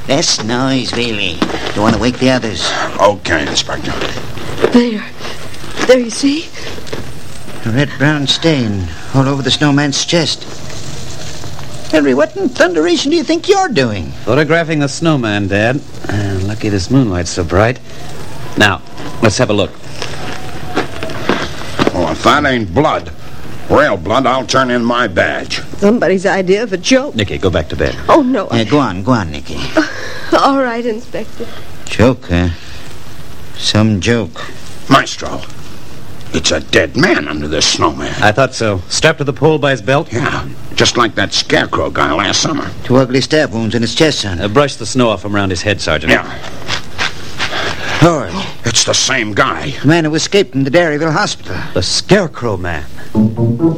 Less noise, really. Don't want to wake the others. Okay, Inspector. There, you see? A red-brown stain all over the snowman's chest. Henry, what in thunderation do you think you're doing? Photographing the snowman, Dad. Lucky this moonlight's so bright. Now, let's have a look. Well, if that ain't blood, real blood, I'll turn in my badge. Somebody's idea of a joke. Nicky, go back to bed. Oh, no. Go on, Nicky. All right, Inspector. Joke, huh? Some joke. Maestro, it's a dead man under this snowman. I thought so. Strapped to the pole by his belt? Yeah, just like that scarecrow guy last summer. 2 ugly stab wounds in his chest, son. Brush the snow off from around his head, Sergeant. Yeah, Lord, it's the same guy. the man who escaped from the Dairyville hospital. The Scarecrow Man.